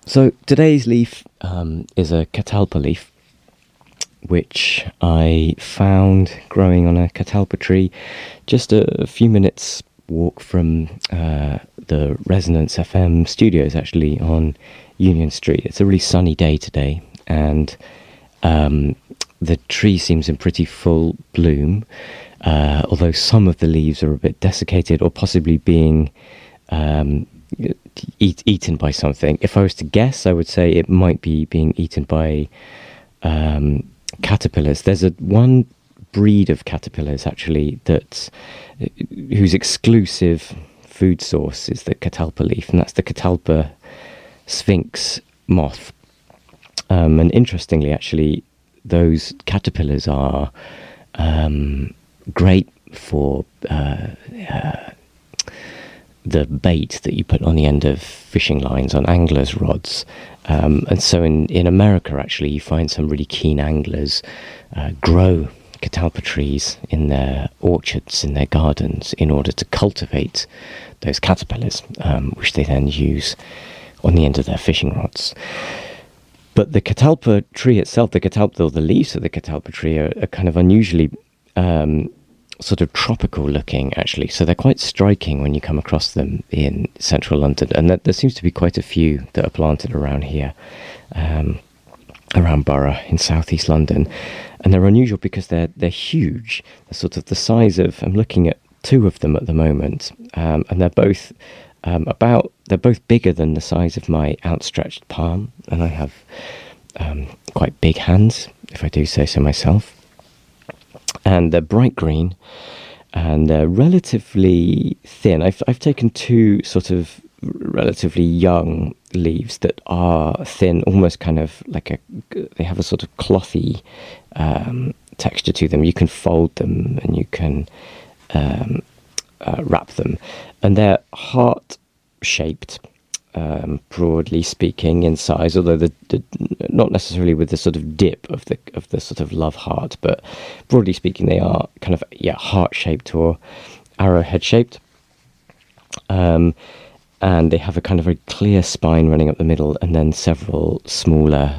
So today's leaf is a catalpa leaf, which I found growing on a catalpa tree just a few minutes walk from the Resonance FM studios, actually, on Union Street. It's a really sunny day today, and the tree seems in pretty full bloom, although some of the leaves are a bit desiccated or possibly being eaten by something. If I was to guess, I would say it might be being eaten by caterpillars. There's one breed of caterpillars, actually, whose exclusive food source is the catalpa leaf, and that's the catalpa sphinx moth. And interestingly, actually, those caterpillars are great for the bait that you put on the end of fishing lines, on anglers' rods. And so in America, actually, you find some really keen anglers grow catalpa trees in their orchards, in their gardens, in order to cultivate those caterpillars, which they then use on the end of their fishing rods. But the catalpa tree itself, the leaves of the catalpa tree are kind of unusually sort of tropical looking, actually. So they're quite striking when you come across them in central London. And there seems to be quite a few that are planted around here, around Borough in southeast London. And they're unusual because they're huge. They're sort of the size of, I'm looking at two of them at the moment, and they're both they're both bigger than the size of my outstretched palm, and I have quite big hands, if I do say so myself. And they're bright green, and they're relatively thin. I've taken two sort of relatively young leaves that are thin, almost kind of like they have a sort of clothy texture to them. You can fold them and you can wrap them, and they're heart-shaped, broadly speaking, in size. Although not necessarily with the sort of dip of the sort of love heart, but broadly speaking, they are kind of heart-shaped or arrowhead-shaped. And they have a kind of a clear spine running up the middle, and then several smaller,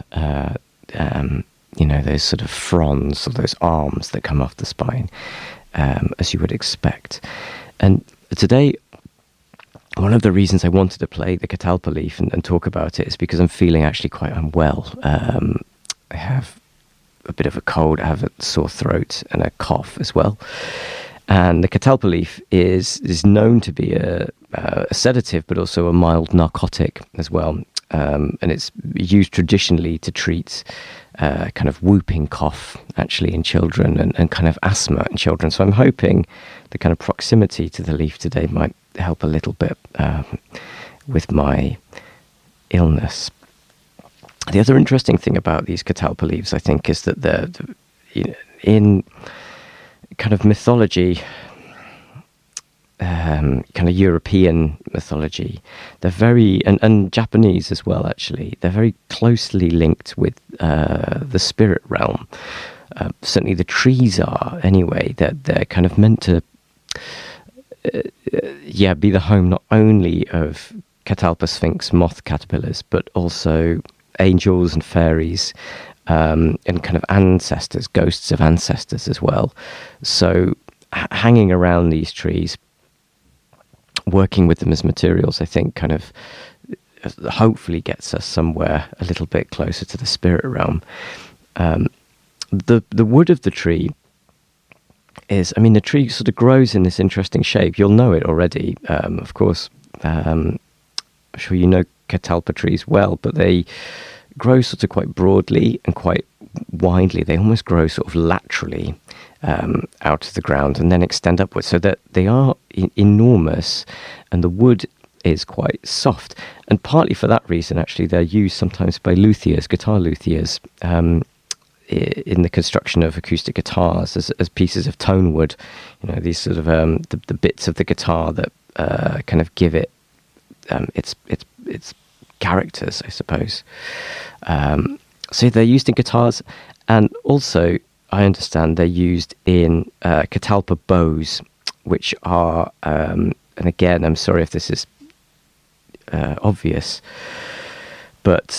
those sort of fronds or those arms that come off the spine, as you would expect. And today, one of the reasons I wanted to play the catalpa leaf and talk about it is because I'm feeling actually quite unwell. I have a bit of a cold, I have a sore throat and a cough as well. And the catalpa leaf is known to be a sedative, but also a mild narcotic as well. And it's used traditionally to treat kind of whooping cough, actually, in children, and kind of asthma in children. So I'm hoping the kind of proximity to the leaf today might help a little bit with my illness. The other interesting thing about these catalpa leaves, I think, is that they're in kind of mythology, kind of European mythology, they're very, and Japanese as well, actually, they're very closely linked with the spirit realm. Certainly the trees are, anyway. They're kind of meant to be the home not only of catalpa sphinx moth caterpillars, but also angels and fairies, and kind of ancestors, ghosts of ancestors as well. So hanging around these trees, working with them as materials, I think kind of hopefully gets us somewhere a little bit closer to the spirit realm. The wood of the tree the tree sort of grows in this interesting shape. You'll know it already, of course. I'm sure you know catalpa trees well, but they grow sort of quite broadly and quite widely. They almost grow sort of laterally out of the ground and then extend upwards, so that they are enormous, and the wood is quite soft. And partly for that reason, actually, they're used sometimes by luthiers, guitar luthiers, in the construction of acoustic guitars as pieces of tone wood. These sort of the bits of the guitar that kind of give it its characters, I suppose. So they're used in guitars, and also I understand they're used in catalpa bows, which are, and again, I'm sorry if this is obvious, but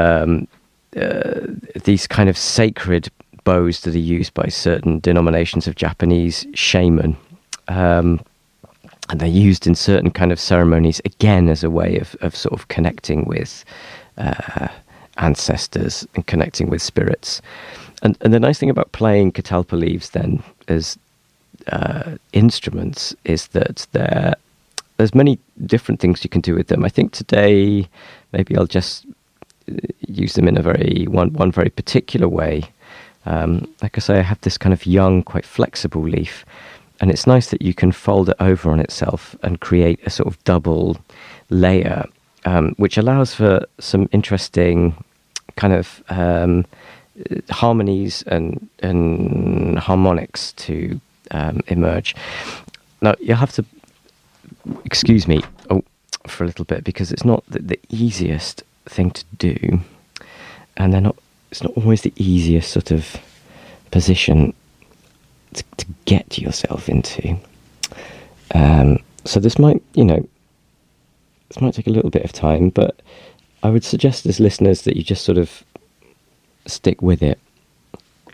these kind of sacred bows that are used by certain denominations of Japanese shaman, and they're used in certain kind of ceremonies, again, as a way of sort of connecting with ancestors and connecting with spirits. And the nice thing about playing catalpa leaves then as instruments is that there's many different things you can do with them. I think today maybe I'll just use them in a one very particular way. Like I say, I have this kind of young, quite flexible leaf, and it's nice that you can fold it over on itself and create a sort of double layer, which allows for some interesting kind of harmonies and harmonics to emerge. Now, you'll have to excuse me for a little bit, because it's not the easiest thing to do, and it's not always the easiest sort of position to get yourself into. So this might take a little bit of time, but I would suggest as listeners that you just sort of stick with it